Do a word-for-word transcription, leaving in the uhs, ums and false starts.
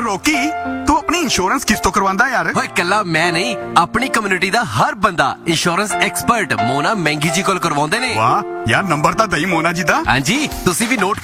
ਰੋਕੀ ਤੂੰ ਆਪਣੀ ਇੰਸ਼ੋਰੈਂਸ ਕਿਸ ਤੋਂ ਕਰਵਾਉਂਦਾ ਯਾਰ? ਓਏ ਕੱਲਾ ਮੈਂ ਨਹੀਂ, ਆਪਣੀ ਕਮਿਊਨਿਟੀ ਦਾ ਹਰ ਬੰਦਾ ਇੰਸ਼ੋਰੈਂਸ ਐਕਸਪਰਟ ਮੋਨਾ ਮਹਿੰਗੀ ਜੀ ਕੋਲ ਕਰਵਾਉਂਦੇ ਨੇ। ਵਾਹ ਯਾਰ, ਨੰਬਰ ਤਾਂ ਦਈ ਮੋਨਾ ਜੀ ਦਾ। ਹਾਂਜੀ, ਤੁਸੀਂ ਵੀ ਨੋਟ